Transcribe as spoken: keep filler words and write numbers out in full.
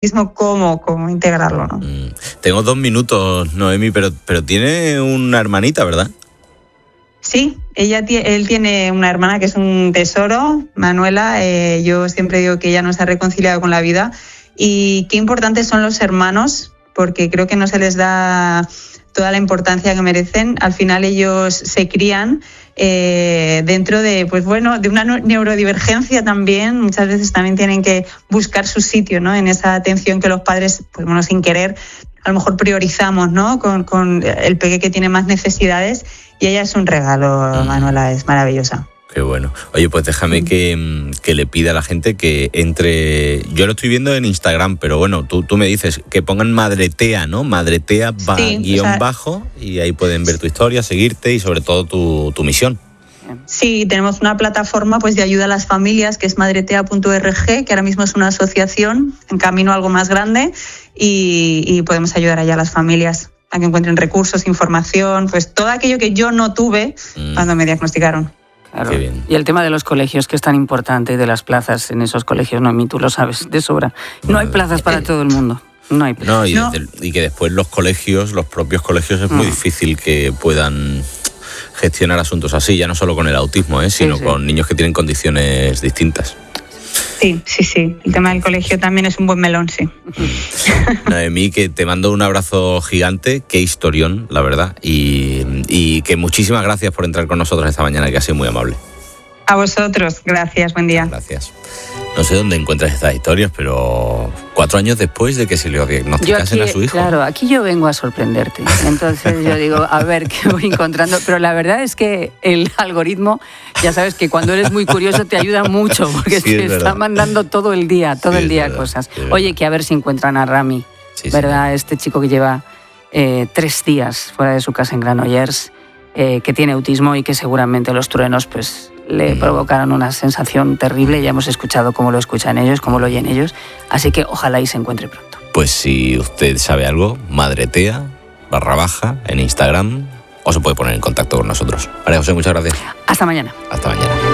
mismo cómo, cómo integrarlo, ¿no? Mm. Tengo dos minutos, Noemí, pero, pero tiene una hermanita, ¿verdad? Sí, ella él tiene una hermana que es un tesoro, Manuela. Eh, yo siempre digo que ella no se ha reconciliado con la vida y qué importantes son los hermanos, porque creo que no se les da toda la importancia que merecen. Al final ellos se crían eh, dentro de, pues bueno, de una neurodivergencia también. Muchas veces también tienen que buscar su sitio, ¿no? En esa atención que los padres, pues bueno, sin querer, a lo mejor priorizamos, ¿no? Con, con el peque que tiene más necesidades. Y ella es un regalo, Manuela, es maravillosa. Qué bueno. Oye, pues déjame que, que le pida a la gente que entre... Yo lo estoy viendo en Instagram, pero bueno, tú, tú me dices que pongan Madretea, ¿no? Madretea va, sí, guión o sea, bajo, y ahí pueden ver tu historia, seguirte y sobre todo tu, tu misión. Sí, tenemos una plataforma pues de ayuda a las familias que es madretea punto org, que ahora mismo es una asociación en camino a algo más grande y, y podemos ayudar allá a las familias a que encuentren recursos, información, pues todo aquello que yo no tuve mm. cuando me diagnosticaron. Claro. Y el tema de los colegios, que es tan importante, y de las plazas en esos colegios, Noemí, tú lo sabes de sobra. No hay plazas para todo el mundo. No hay plazas. No, y, no. y que después los colegios, los propios colegios, es muy mm. difícil que puedan gestionar asuntos así, ya no solo con el autismo, ¿eh? sino sí, sí. con niños que tienen condiciones distintas. Sí, sí, sí. El tema del colegio también es un buen melón, sí. Noemí, que te mando un abrazo gigante, qué historión, la verdad, y, y que muchísimas gracias por entrar con nosotros esta mañana, que ha sido muy amable. A vosotros, gracias, buen día. Gracias. No sé dónde encuentras estas historias, pero cuatro años después de que se le diagnosticasen a su hijo. Claro, aquí yo vengo a sorprenderte. Entonces yo digo, a ver qué voy encontrando. Pero la verdad es que el algoritmo, ya sabes que cuando eres muy curioso te ayuda mucho, porque sí, te está mandando todo el día, todo sí, el día verdad, cosas. Oye, que a ver si encuentran a Rami, sí, ¿verdad? Sí. Este chico que lleva eh, tres días fuera de su casa en Granollers, eh, que tiene autismo y que seguramente los truenos, pues, le provocaron una sensación terrible. Ya hemos escuchado cómo lo escuchan ellos, cómo lo oyen ellos, así que ojalá y se encuentre pronto. Pues si usted sabe algo, Madretea barra baja en Instagram, o se puede poner en contacto con nosotros. María José, muchas gracias. Hasta mañana. Hasta mañana.